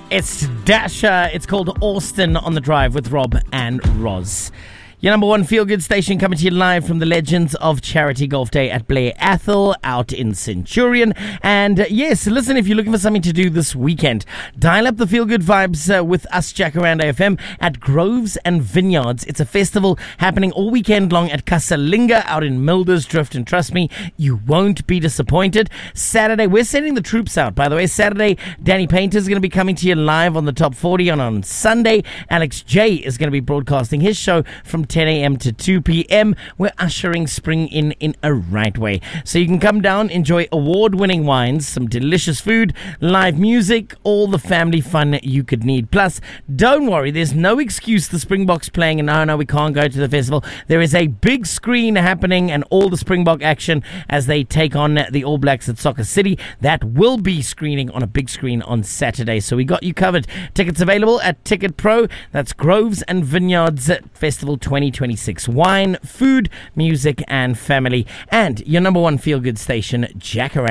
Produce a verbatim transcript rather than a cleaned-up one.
It's Dasher. It's called Austin on the Drive with Rob and Roz. Your number one feel-good station coming to you live from the Legends of Charity Golf Day at Blair Athol out in Centurion. And uh, yes, listen, if you're looking for something to do this weekend, dial up the feel-good vibes uh, with us, Jacaranda F M, at Groves and Vineyards. It's a festival happening all weekend long at Casalinga out in Mildersdrift. And trust me, you won't be disappointed. Saturday, we're sending the troops out, by the way. Saturday, Danny Painter is going to be coming to you live on the Top forty. And on Sunday, Alex J is going to be broadcasting his show from ten a.m. to two p.m. We're ushering spring in in a right way. So you can come down, enjoy award-winning wines, some delicious food, live music, all the family fun you could need. Plus, don't worry, there's no excuse the Springboks playing and no, no, we can't go to the festival. There is a big screen happening and all the Springbok action as they take on the All Blacks at Soccer City. That will be screening on a big screen on Saturday. So we got you covered. Tickets available at Ticket Pro. That's Groves and Vineyards Festival twenty twenty-six. Wine, food, music, and family. And your number one feel-good station, Jacaranda.